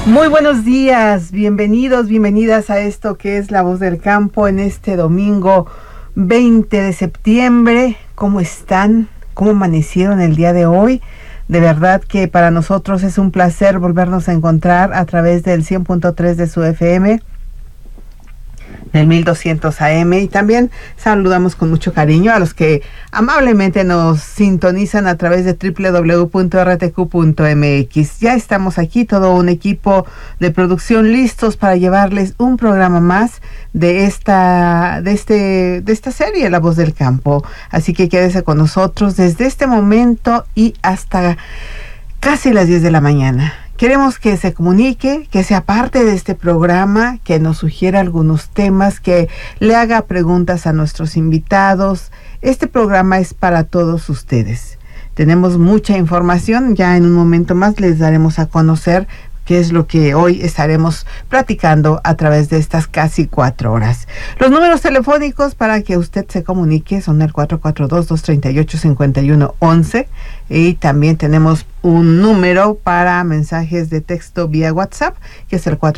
Muy buenos días, bienvenidos, bienvenidas a esto que es La Voz del Campo en este domingo 20 de septiembre. ¿Cómo están? ¿Cómo amanecieron el día de hoy? De verdad que para nosotros es un placer volvernos a encontrar a través del 100.3 de su FM, del 1200 AM, y también saludamos con mucho cariño a los que amablemente nos sintonizan a través de www.rtq.mx. Ya estamos aquí, todo un equipo de producción listos para llevarles un programa más de esta serie, La Voz del Campo. Así que quédese con nosotros desde este momento y hasta casi las 10 de la mañana. Queremos que se comunique, que sea parte de este programa, que nos sugiera algunos temas, que le haga preguntas a nuestros invitados. Este programa es para todos ustedes. Tenemos mucha información, ya en un momento más les daremos a conocer qué es lo que hoy estaremos platicando a través de estas casi 4 horas. Los números telefónicos para que usted se comunique son el 442-238-5111 y también tenemos un número para mensajes de texto vía WhatsApp, que es el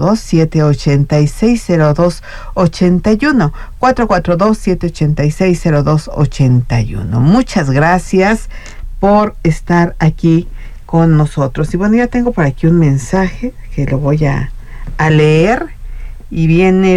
442-786-0281. 442-786-0281. Muchas gracias por estar aquí con nosotros. Y bueno, ya tengo por aquí un mensaje que lo voy a leer y viene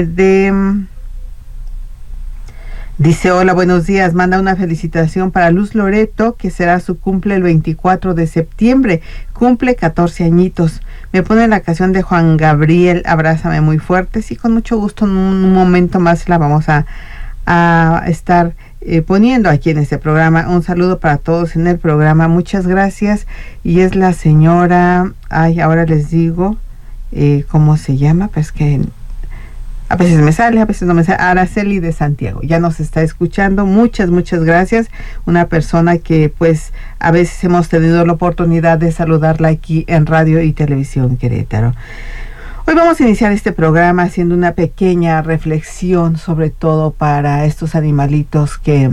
dice: hola, buenos días, manda una felicitación para Luz Loreto, que será su cumple el 24 de septiembre, cumple 14 añitos. Me pone la canción de Juan Gabriel, Abrázame muy fuerte. Sí, con mucho gusto, en un momento más la vamos a estar poniendo aquí en este programa. Un saludo para todos en el programa, muchas gracias. Y es la señora, ahora les digo cómo se llama, pues que a veces me sale, a veces no me sale. Araceli de Santiago, ya nos está escuchando. Muchas gracias. Una persona que pues a veces hemos tenido la oportunidad de saludarla aquí en Radio y Televisión Querétaro. Hoy vamos a iniciar este programa haciendo una pequeña reflexión, sobre todo para estos animalitos que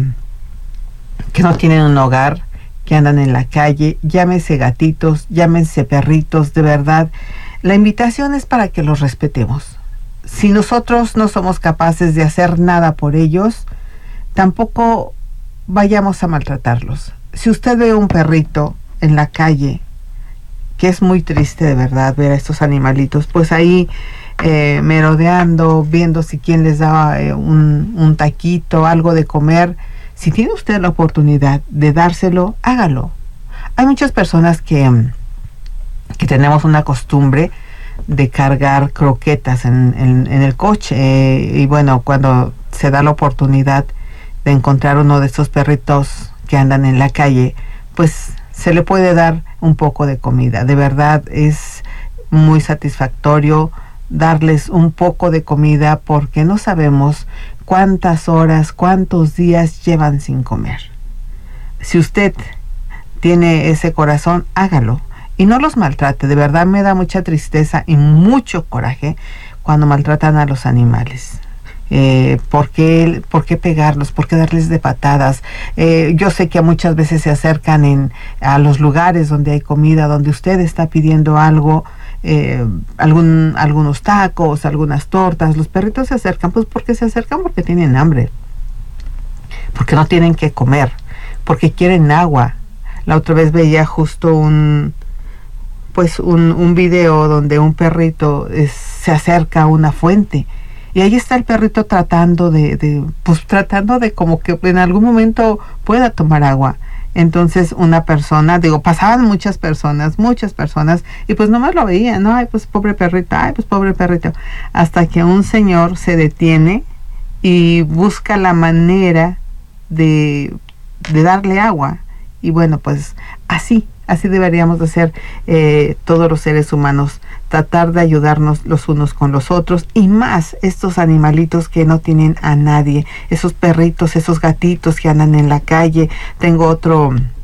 no tienen un hogar, que andan en la calle, llámese gatitos, llámense perritos. De verdad, la invitación es para que los respetemos. Si nosotros no somos capaces de hacer nada por ellos, tampoco vayamos a maltratarlos. Si usted ve un perrito en la calle, que es muy triste de verdad ver a estos animalitos, pues ahí merodeando, viendo si quién les da un taquito, algo de comer. Si tiene usted la oportunidad de dárselo, hágalo. Hay muchas personas que tenemos una costumbre de cargar croquetas en el coche, y bueno, cuando se da la oportunidad de encontrar uno de estos perritos que andan en la calle, pues se le puede dar un poco de comida. De verdad es muy satisfactorio darles un poco de comida, porque no sabemos cuántas horas, cuántos días llevan sin comer. Si usted tiene ese corazón, hágalo y no los maltrate. De verdad me da mucha tristeza y mucho coraje cuando maltratan a los animales. ¿Por qué pegarlos? ¿Por qué darles de patadas? Yo sé que muchas veces se acercan a los lugares donde hay comida, donde usted está pidiendo algo, algunos tacos, algunas tortas. Los perritos se acercan, pues porque se acercan porque tienen hambre, porque no tienen que comer, porque quieren agua. La otra vez veía justo un video donde un perrito se acerca a una fuente. Y ahí está el perrito tratando de como que en algún momento pueda tomar agua. Entonces una persona, pasaban muchas personas, y pues nomás lo veían, ¿no? Ay, pues pobre perrito, hasta que un señor se detiene y busca la manera de darle agua. Y bueno, pues así deberíamos de ser todos los seres humanos, tratar de ayudarnos los unos con los otros, y más estos animalitos que no tienen a nadie, esos perritos, esos gatitos que andan en la calle. Tengo otro